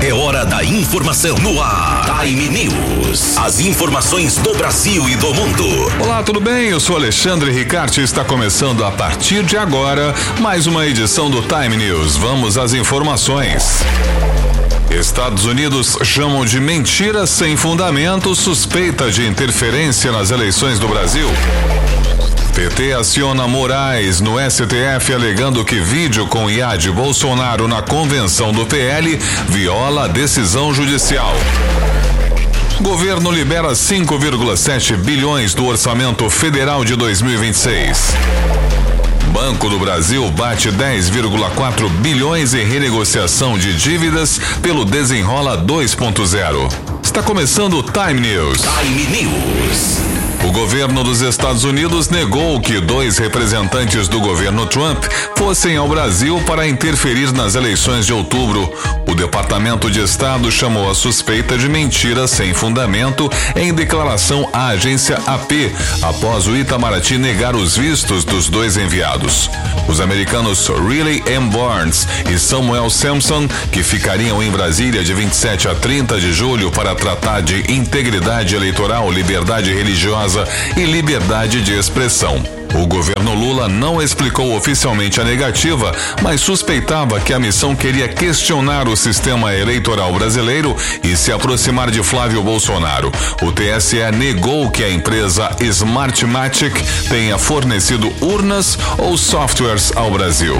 É hora da informação no ar. Time News. As informações do Brasil e do mundo. Olá, tudo bem? Eu sou Alexandre Ricarte e está começando a partir de agora mais uma edição do Time News. Vamos às informações. Estados Unidos chamam de mentira sem fundamento suspeita de interferência nas eleições do Brasil. PT aciona Moraes no STF alegando que vídeo com IA de Bolsonaro na convenção do PL viola a decisão judicial. Governo libera 5,7 bilhões do orçamento federal de 2026. Banco do Brasil bate 10,4 bilhões em renegociação de dívidas pelo Desenrola 2.0. Está começando o Time News. Time News. O governo dos Estados Unidos negou que 2 representantes do governo Trump fossem ao Brasil para interferir nas eleições de outubro. O Departamento de Estado chamou a suspeita de mentira sem fundamento em declaração à agência AP, após o Itamaraty negar os vistos dos 2 enviados. Os americanos Riley M. Barnes e Samuel Sampson, que ficariam em Brasília de 27 a 30 de julho para tratar de integridade eleitoral, liberdade religiosa e liberdade de expressão. O governo Lula não explicou oficialmente a negativa, mas suspeitava que a missão queria questionar o sistema eleitoral brasileiro e se aproximar de Flávio Bolsonaro. O TSE negou que a empresa Smartmatic tenha fornecido urnas ou softwares ao Brasil.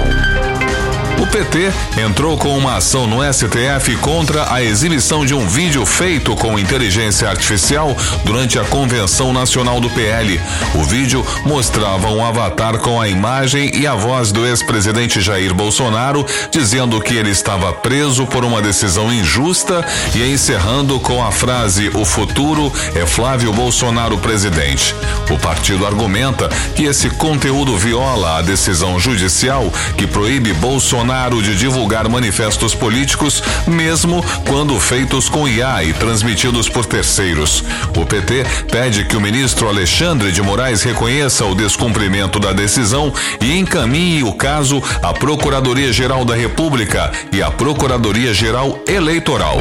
O PT entrou com uma ação no STF contra a exibição de um vídeo feito com inteligência artificial durante a Convenção Nacional do PL. O vídeo mostrava um avatar com a imagem e a voz do ex-presidente Jair Bolsonaro, dizendo que ele estava preso por uma decisão injusta e encerrando com a frase "O futuro é Flávio Bolsonaro presidente". O partido argumenta que esse conteúdo viola a decisão judicial que proíbe Bolsonaro de divulgar manifestos políticos, mesmo quando feitos com IA e transmitidos por terceiros. O PT pede que o ministro Alexandre de Moraes reconheça o descumprimento da decisão e encaminhe o caso à Procuradoria-Geral da República e à Procuradoria-Geral Eleitoral.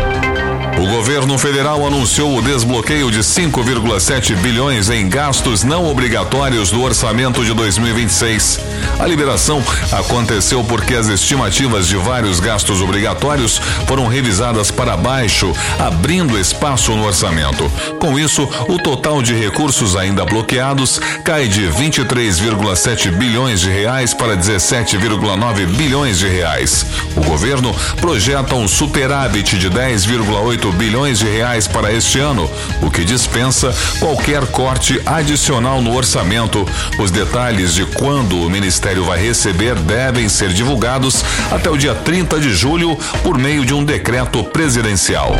O governo federal anunciou o desbloqueio de 5,7 bilhões em gastos não obrigatórios do orçamento de 2026. A liberação aconteceu porque as estimativas de vários gastos obrigatórios foram revisadas para baixo, abrindo espaço no orçamento. Com isso, o total de recursos ainda bloqueados cai de 23,7 bilhões de reais para 17,9 bilhões de reais. O governo projeta um superávit de 10,8 bilhões de reais para este ano, o que dispensa qualquer corte adicional no orçamento. Os detalhes de quando o Ministério vai receber devem ser divulgados até o dia 30 de julho por meio de um decreto presidencial.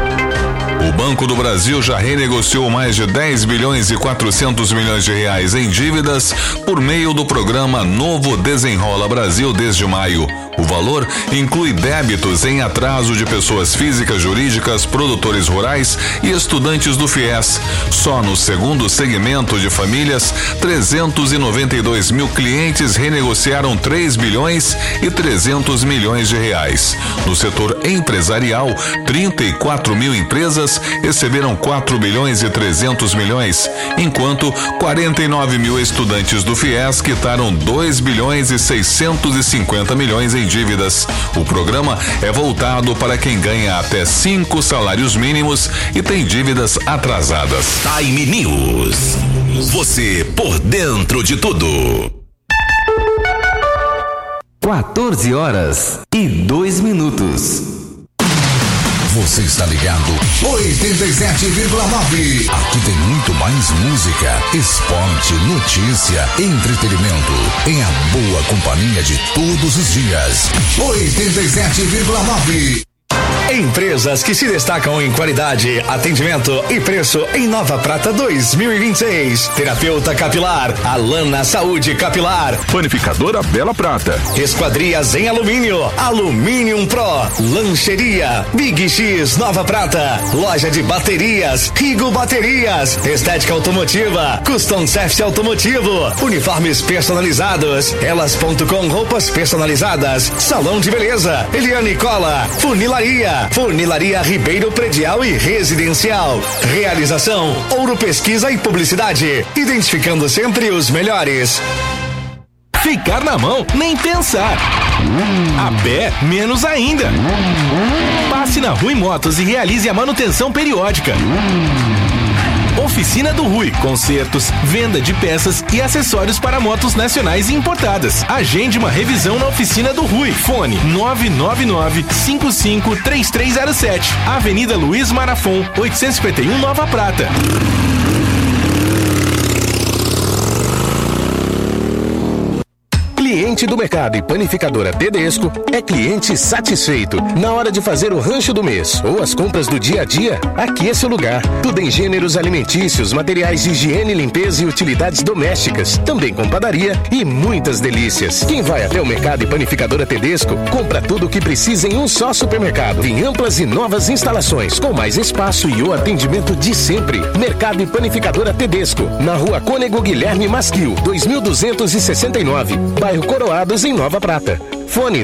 O Banco do Brasil já renegociou mais de 10 bilhões e 400 milhões de reais em dívidas por meio do programa Novo Desenrola Brasil desde maio. O valor inclui débitos em atraso de pessoas físicas, jurídicas, produtores rurais e estudantes do FIES. Só no segundo segmento de famílias, 392 mil clientes renegociaram 3 bilhões e 300 milhões de reais. No setor empresarial, 34 mil empresas receberam 4 bilhões e 300 milhões, enquanto 49 mil estudantes do FIES quitaram 2 bilhões e 650 milhões em dívidas. O programa é voltado para quem ganha até 5 salários mínimos e tem dívidas atrasadas. Time News. Você por dentro de tudo. 14h02. Você está ligado 87,9. Aqui tem muito mais música, esporte, notícia, entretenimento. Em a boa companhia de todos os dias. 87,9. Empresas que se destacam em qualidade, atendimento e preço em Nova Prata 2026. Terapeuta capilar, Alana Saúde Capilar. Panificadora Bela Prata. Esquadrias em alumínio, Aluminium Pro. Lancheria, Big X Nova Prata. Loja de baterias, Rigo Baterias. Estética automotiva, Custom Safety Automotivo. Uniformes personalizados, Elas.com roupas personalizadas. Salão de beleza, Eliane Cola. Funilaria, Funilaria. Funilaria Ribeiro Predial e Residencial. Realização Ouro Pesquisa e Publicidade. Identificando sempre os melhores. Ficar na mão, nem pensar. A pé, menos ainda. Passe na Rui Motos e realize a manutenção periódica. Oficina do Rui, consertos, venda de peças e acessórios para motos nacionais e importadas. Agende uma revisão na Oficina do Rui. Fone 999-553307. Avenida Luiz Marafon, 851 Nova Prata. Cliente do Mercado e Panificadora Tedesco é cliente satisfeito. Na hora de fazer o rancho do mês ou as compras do dia a dia, aqui é seu lugar. Tudo em gêneros alimentícios, materiais de higiene, limpeza e utilidades domésticas. Também com padaria e muitas delícias. Quem vai até o Mercado e Panificadora Tedesco, compra tudo o que precisa em um só supermercado. Em amplas e novas instalações, com mais espaço e o atendimento de sempre. Mercado e Panificadora Tedesco, na Rua Cônego Guilherme Masquil, 2269. Bairro Coroados, em Nova Prata. Fone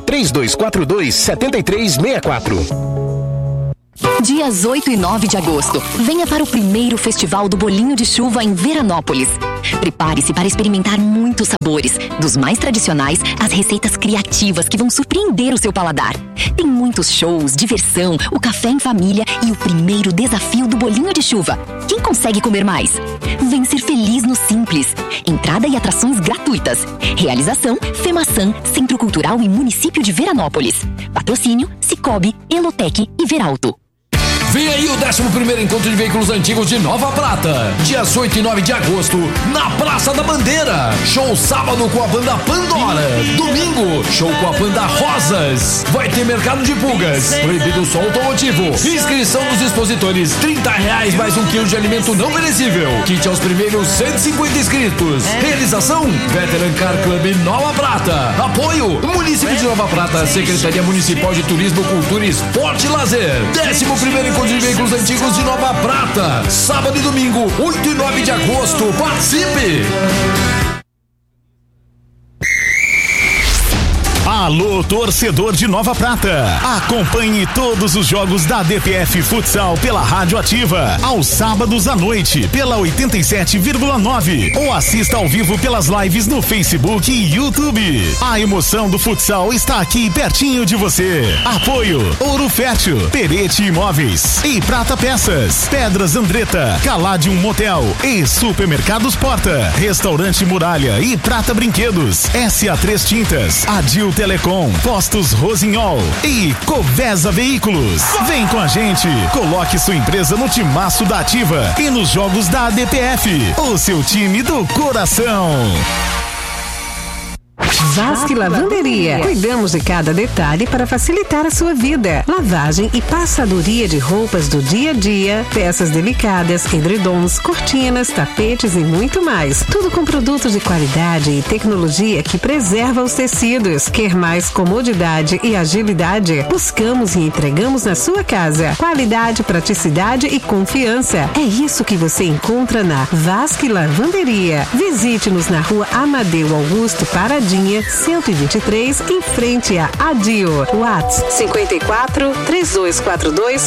3242-7364. Dias 8 e 9 de agosto, venha para o primeiro Festival do Bolinho de Chuva em Veranópolis. Prepare-se para experimentar muitos sabores, dos mais tradicionais às receitas criativas que vão surpreender o seu paladar. Tem muitos shows, diversão, o café em família e o primeiro desafio do Bolinho de Chuva. Quem consegue comer mais? Vem ser feliz no Simples. Entrada e atrações gratuitas. Realização FEMASAN, Centro Cultural e Município de Veranópolis. Patrocínio Cicobi, Elotec e Veralto. Vem aí o 11º Encontro de Veículos Antigos de Nova Prata. Dias 8 e 9 de agosto, na Praça da Bandeira. Show sábado com a banda Pandora. Domingo, show com a banda Rosas. Vai ter mercado de pulgas, proibido som automotivo. Inscrição dos expositores, R$30 mais 1 quilo de alimento não perecível. Kit aos primeiros 150 inscritos. Realização, Veteran Car Club Nova Prata. Apoio, Município de Nova Prata, Secretaria Municipal de Turismo, Cultura, Esporte e Lazer. 11º Encontro de Veículos Antigos de Nova Prata. Sábado e domingo, 8 e 9 de agosto. Participe! Alô, torcedor de Nova Prata. Acompanhe todos os jogos da DPF Futsal pela Rádio Ativa, aos sábados à noite, pela 87,9. Ou assista ao vivo pelas lives no Facebook e YouTube. A emoção do futsal está aqui pertinho de você. Apoio Ouro Fértil, Perete Imóveis e Prata Peças, Pedras Andretta, Caladium Motel e Supermercados Porta, Restaurante Muralha e Prata Brinquedos, SA3 Tintas, Adil Telecom, Postos Rosinhol e Covesa Veículos. Vem com a gente, coloque sua empresa no timaço da Ativa e nos jogos da ADPF, o seu time do coração. Vasque Lavanderia. Cuidamos de cada detalhe para facilitar a sua vida. Lavagem e passadoria de roupas do dia a dia, peças delicadas, edredons, cortinas, tapetes e muito mais. Tudo com produtos de qualidade e tecnologia que preserva os tecidos. Quer mais comodidade e agilidade? Buscamos e entregamos na sua casa. Qualidade, praticidade e confiança. É isso que você encontra na Vasque Lavanderia. Visite-nos na Rua Amadeu Augusto Paradinha, 123, em frente a Adio. WhatsApp 54 3242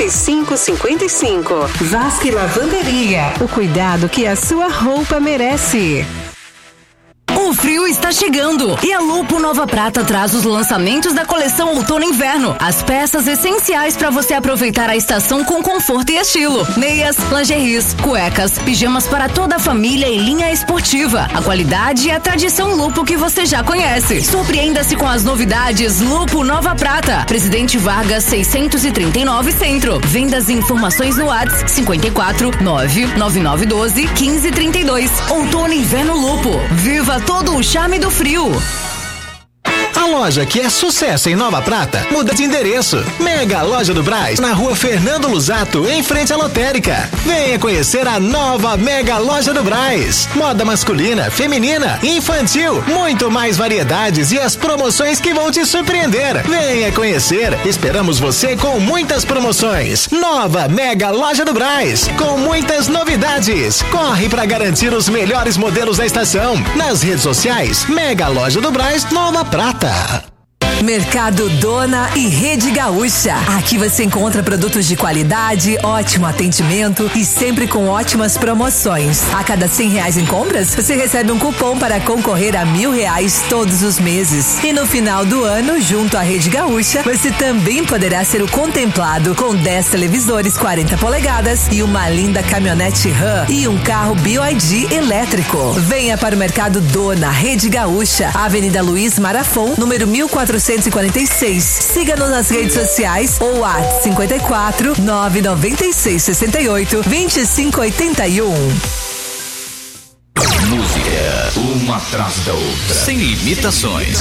4555. Vasque Lavanderia. O cuidado que a sua roupa merece. O frio está chegando e a Lupo Nova Prata traz os lançamentos da coleção Outono e Inverno. As peças essenciais para você aproveitar a estação com conforto e estilo. Meias, lingeries, cuecas, pijamas para toda a família e linha esportiva. A qualidade e a tradição Lupo que você já conhece. Surpreenda-se com as novidades Lupo Nova Prata. Presidente Vargas 639 Centro. Vendas e informações no WhatsApp 54 99912 1532. Outono e Inverno Lupo. Viva todo o charme do frio. A loja que é sucesso em Nova Prata muda de endereço. Mega Loja do Brás, na Rua Fernando Lusato, em frente à lotérica. Venha conhecer a nova Mega Loja do Brás. Moda masculina, feminina, infantil, muito mais variedades e as promoções que vão te surpreender. Venha conhecer. Esperamos você com muitas promoções. Nova Mega Loja do Brás, com muitas novidades. Corre para garantir os melhores modelos da estação. Nas redes sociais, Mega Loja do Brás Nova Prata. Mercado Dona e Rede Gaúcha. Aqui você encontra produtos de qualidade, ótimo atendimento e sempre com ótimas promoções. A cada R$100 em compras, você recebe um cupom para concorrer a R$1.000 todos os meses. E no final do ano, junto à Rede Gaúcha, você também poderá ser o contemplado com 10 televisores 40 polegadas e uma linda caminhonete RAM e um carro BYD elétrico. Venha para o Mercado Dona Rede Gaúcha, Avenida Luiz Marafon, número 1446. Siga-nos nas redes sociais ou WhatsApp 54 996 68 2581. Música, uma atrás da outra. Sem limitações.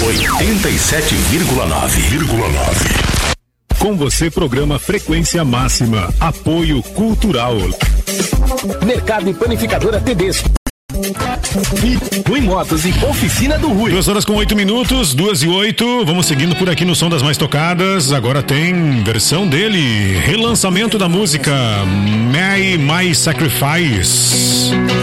87,9. Com você, programa Frequência Máxima. Apoio Cultural. Mercado e Panificadora Tedesco. Rui Motos e Oficina do Rui. 2h08, 2h08. Vamos seguindo por aqui no Som das Mais Tocadas. Agora tem versão dele. Relançamento da música My Sacrifice.